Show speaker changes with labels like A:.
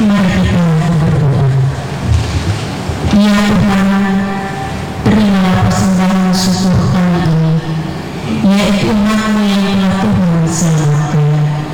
A: Mari kita berdoa. Ya Tuhan, terimalah persembahan syukur kami ini, yaitu umat